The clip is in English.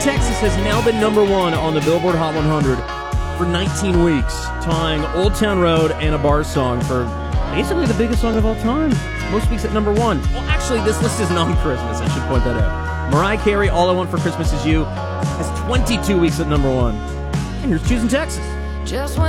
Texas has now been number one on the Billboard Hot 100 for 19 weeks, tying Old Town Road and A Bar Song for basically the biggest song of all time. Most weeks at number one. Well, actually, this list isn't on Christmas. I should point that out. Mariah Carey, All I Want for Christmas Is You, has 22 weeks at number one. And here's Choosing Texas. Just